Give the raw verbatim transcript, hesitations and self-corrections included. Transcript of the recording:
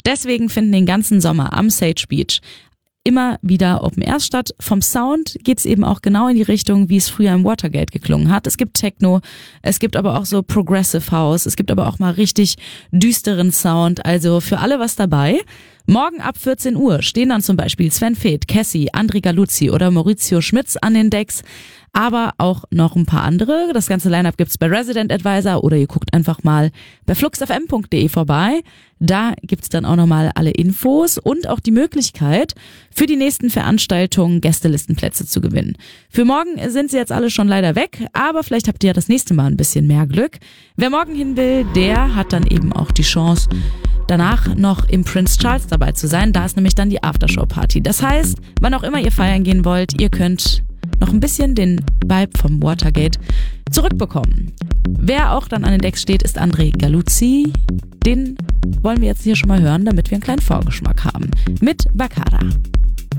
Deswegen finden den ganzen Sommer am Sage Beach immer wieder Open Airs statt. Vom Sound geht's eben auch genau in die Richtung, wie es früher im Watergate geklungen hat. Es gibt Techno, es gibt aber auch so Progressive House, es gibt aber auch mal richtig düsteren Sound, also für alle was dabei. Morgen ab vierzehn Uhr stehen dann zum Beispiel Sven Feth, Cassie, André Galuzzi oder Maurizio Schmitz an den Decks, aber auch noch ein paar andere. Das ganze Line-Up gibt's bei Resident Advisor oder ihr guckt einfach mal bei fluxfm punkt de vorbei. Da gibt's dann auch nochmal alle Infos und auch die Möglichkeit, für die nächsten Veranstaltungen Gästelistenplätze zu gewinnen. Für morgen sind sie jetzt alle schon leider weg, aber vielleicht habt ihr ja das nächste Mal ein bisschen mehr Glück. Wer morgen hin will, der hat dann eben auch die Chance, danach noch im Prince Charles dabei zu sein. Da ist nämlich dann die Aftershow-Party. Das heißt, wann auch immer ihr feiern gehen wollt, ihr könnt noch ein bisschen den Vibe vom Watergate zurückbekommen. Wer auch dann an den Decks steht, ist André Galuzzi. Den wollen wir jetzt hier schon mal hören, damit wir einen kleinen Vorgeschmack haben. Mit Baccara.